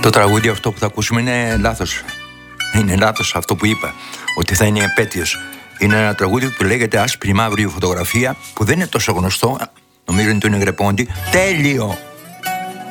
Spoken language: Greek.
Το τραγούδι αυτό που θα ακούσουμε είναι λάθος. Είναι λάθος αυτό που είπα, ότι θα είναι η επέτειος. Είναι ένα τραγούδι που λέγεται Άσπρη μαύρη φωτογραφία, που δεν είναι τόσο γνωστό. Νομίζω είναι του Νεγρεπόντι. Τέλειο!